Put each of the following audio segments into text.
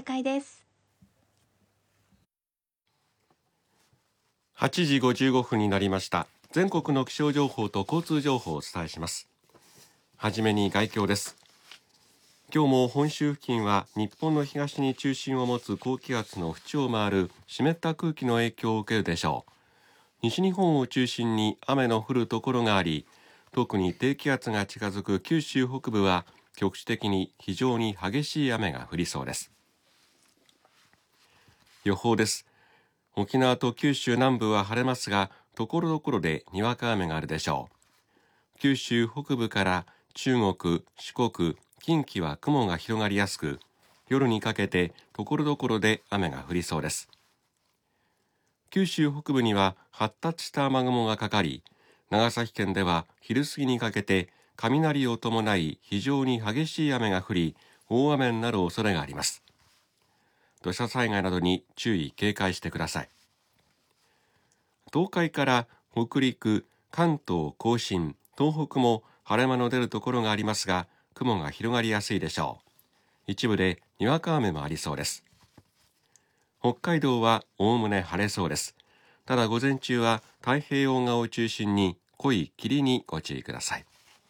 解です。 8時55分になりました。全国の気象情報と交通情報をお伝えします。はじめに概況です。今日も本州付近は日本の東に中心を持つ高気圧の縁を回る湿った空気の影響を受けるでしょう。西日本を中心に雨の降るところがあり、特に低気圧が近づく九州北部は局地的に非常に激しい雨が降りそうです。予報です。沖縄と九州南部は晴れますが、ところどころでにわか雨があるでしょう。九州北部から中国、四国、近畿は雲が広がりやすく、夜にかけてところどころで雨が降りそうです。九州北部には発達した雨雲がかかり、長崎県では昼過ぎにかけて雷を伴い非常に激しい雨が降り、大雨になる恐れがあります。土砂災害などに注意警戒してください。東海から北陸、関東甲信、東北も晴れ間の出るところがありますが、雲が広がりやすいでしょう。一部でにわか雨もありそうです。北海道はおおむね晴れそうです。ただ午前中は太平洋側を中心に濃い霧にご注意ください。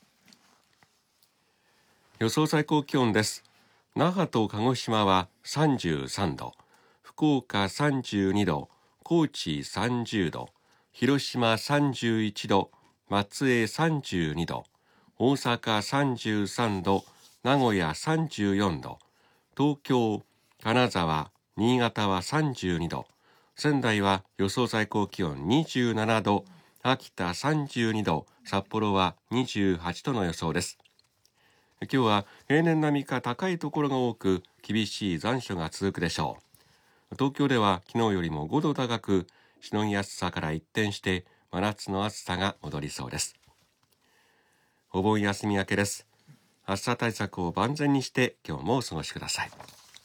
予想最高気温です。那覇と鹿児島は33度、福岡32度、高知30度、広島31度、松江32度、大阪33度、名古屋34度、東京、金沢、新潟は32度、仙台は予想最高気温27度、秋田32度、札幌は28度の予想です。今日は平年並みか高いところが多く、厳しい残暑が続くでしょう。東京では昨日よりも5度高く、しのぎやすさから一転して真夏の暑さが戻りそうです。お盆休み明けです。暑さ対策を万全にして今日もお過ごしください。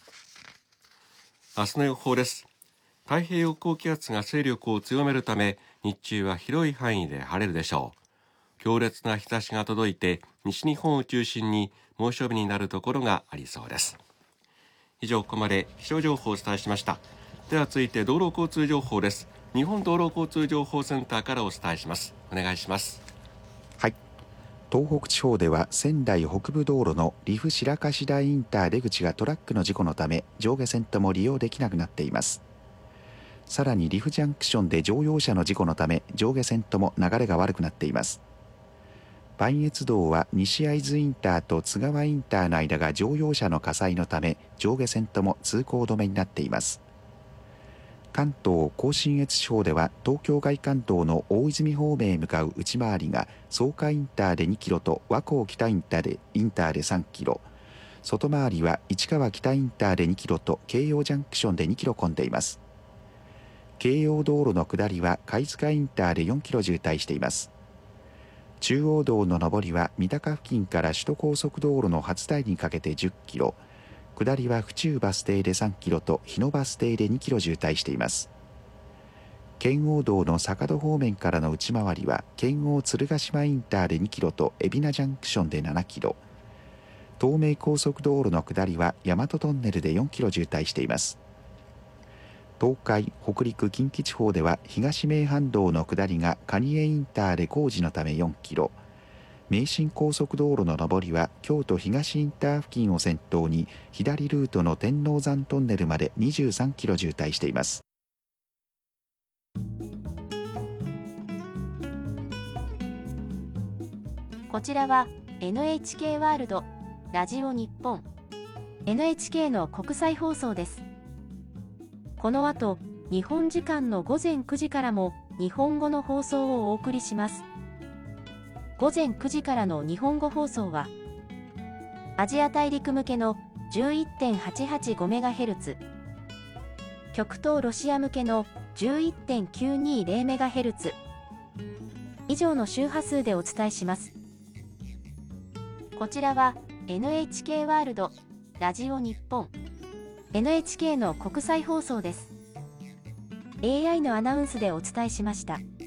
明日の予報です。太平洋高気圧が勢力を強めるため、日中は広い範囲で晴れるでしょう。強烈な日差しが届いて、西日本を中心に猛暑日になるところがありそうです。以上、ここまで気象情報をお伝えしました。では続いて道路交通情報です。日本道路交通情報センターからお伝えします。お願いします。 はい。東北地方では仙台北部道路の利府白樫台インター出口がトラックの事故のため上下線とも利用できなくなっています。さらに利府ジャンクションで乗用車の事故のため上下線とも流れが悪くなっています。磐越道は西会津インターと津川インターの間が乗用車の火災のため上下線とも通行止めになっています。関東甲信越地方では東京外環道の大泉方面へ向かう内回りが草加インターで2キロと和光北インターで3キロ、外回りは市川北インターで2キロと京葉ジャンクションで2キロ混んでいます。京葉道路の下りは貝塚インターで4キロ渋滞しています。中央道の上りは三鷹付近から首都高速道路の初台にかけて10キロ、下りは府中バス停で3キロと日野バス停で2キロ渋滞しています。圏央道の坂戸方面からの内回りは圏央鶴ヶ島インターで2キロと海老名ジャンクションで7キロ、東名高速道路の下りは大和トンネルで4キロ渋滞しています。東海、北陸、近畿地方では東名阪道の下りが蟹江インターで工事のため4キロ、名神高速道路の上りは京都東インター付近を先頭に左ルートの天王山トンネルまで23キロ渋滞しています。 こちらは NHK ワールドラジオ日本 NHK の国際放送です。この後、日本時間の午前9時からも日本語の放送をお送りします。午前9時からの日本語放送は、アジア大陸向けの 11.885MHz、極東ロシア向けの 11.920MHz、以上の周波数でお伝えします。こちらは NHK ワールドラジオ日本 NHK の国際放送です。AI のアナウンスでお伝えしました。